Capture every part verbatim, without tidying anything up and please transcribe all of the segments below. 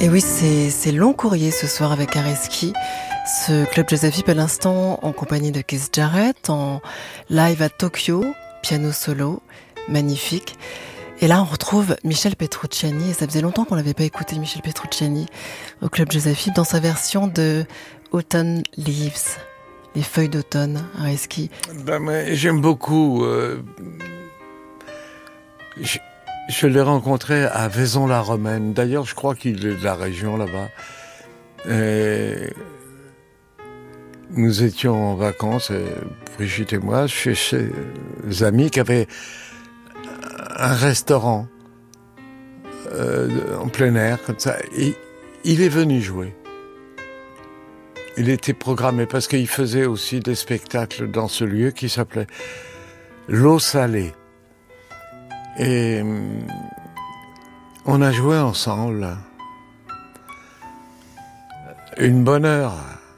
Et oui, c'est, c'est long courrier ce soir avec Areski. Ce club Jazz à Vip à l'instant en compagnie de Keith Jarrett, en live à Tokyo, piano solo, magnifique. Et là, on retrouve Michel Petrucciani, et ça faisait longtemps qu'on l'avait pas écouté, Michel Petrucciani, au club Jazz à Vip, dans sa version de Autumn Leaves, les feuilles d'automne, Areski. Ben, mais j'aime beaucoup. Euh, je, je l'ai rencontré à Vaison-la-Romaine. D'ailleurs, je crois qu'il est de la région là-bas. Et nous étions en vacances, Brigitte et moi, chez ses amis qui avaient un restaurant euh, en plein air, comme ça. Et il est venu jouer. Il était programmé parce qu'il faisait aussi des spectacles dans ce lieu qui s'appelait L'eau salée. Et on a joué ensemble une bonne heure.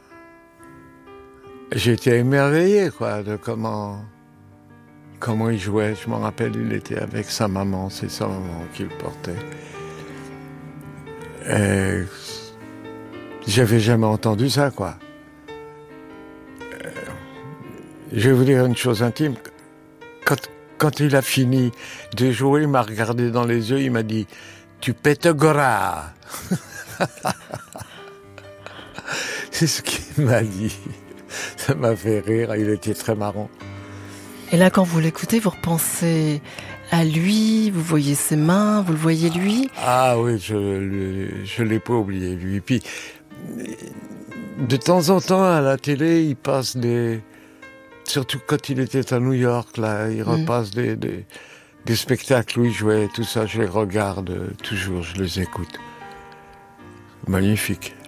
J'étais émerveillé, quoi, de comment, comment il jouait. Je me rappelle, il était avec sa maman, c'est sa maman qui le portait. Et j'avais jamais entendu ça, quoi. Je vais vous dire une chose intime. Quand, quand il a fini de jouer, il m'a regardé dans les yeux, il m'a dit « Tu pètes gora !» C'est ce qu'il m'a dit. Ça m'a fait rire, il était très marrant. Et là, quand vous l'écoutez, vous repensez à lui, vous voyez ses mains, vous le voyez lui. Ah oui, je ne l'ai pas oublié, lui. Et puis, de temps en temps, à la télé, il passe des... Surtout quand il était à New York, là, il repasse mmh. des, des, des spectacles où il jouait, tout ça, je les regarde toujours, je les écoute. Magnifique.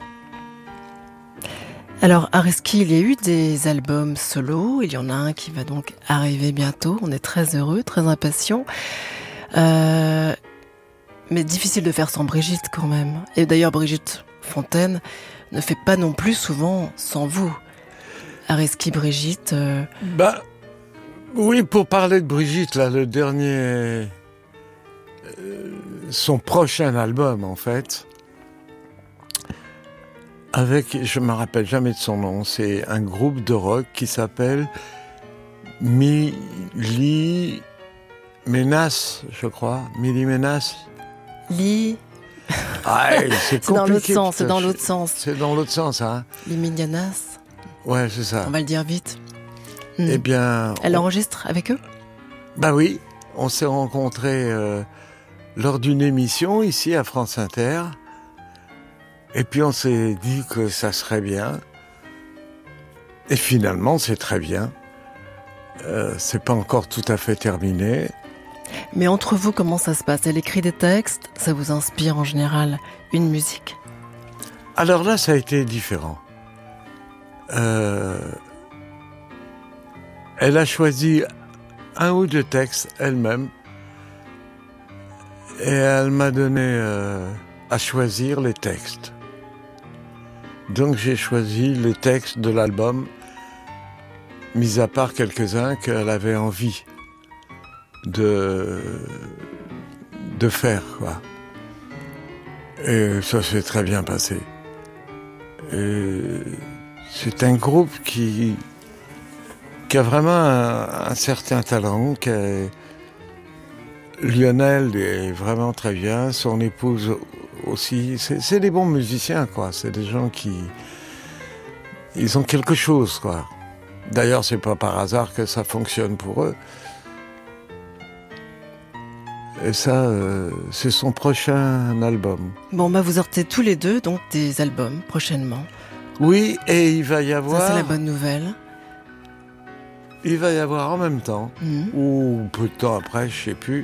Alors, Areski, il y a eu des albums solo, il y en a un qui va donc arriver bientôt, on est très heureux, très impatients. Euh, mais difficile de faire sans Brigitte quand même. Et d'ailleurs, Brigitte Fontaine ne fait pas non plus souvent sans vous. Areski, Brigitte... Euh... Bah, oui, pour parler de Brigitte, là, le dernier... Euh, son prochain album, en fait... Avec, je me rappelle jamais de son nom, c'est un groupe de rock qui s'appelle Mili Menace, je crois. Mili Menace. Li. Ah, c'est, c'est dans l'autre sens, c'est dans l'autre sens. C'est dans l'autre sens, hein. Liminianas. Ouais, c'est ça. On va le dire vite. Eh mmh. bien. Elle on... enregistre avec eux? Bah oui, on s'est rencontrés euh, lors d'une émission ici à France Inter. Et puis on s'est dit que ça serait bien. Et finalement, c'est très bien. Euh, c'est pas encore tout à fait terminé. Mais entre vous, comment ça se passe? Elle écrit des textes, ça vous inspire en général une musique? Alors là, ça a été différent. Euh, elle a choisi un ou deux textes elle-même. Et elle m'a donné euh, à choisir les textes. Donc j'ai choisi les textes de l'album, mis à part quelques-uns qu'elle avait envie de, de faire, quoi. Et ça s'est très bien passé. Et c'est un groupe qui, qui a vraiment un, un certain talent. Qui a, Lionel est vraiment très bien, son épouse aussi. C'est, c'est des bons musiciens, quoi. C'est des gens qui... Ils ont quelque chose, quoi. D'ailleurs, c'est pas par hasard que ça fonctionne pour eux. Et ça, euh, c'est son prochain album. Bon, bah vous sortez tous les deux, donc, des albums, prochainement. Oui, et il va y avoir... Ça, c'est la bonne nouvelle. Il va y avoir en même temps, mmh. ou peu de temps après, je sais plus,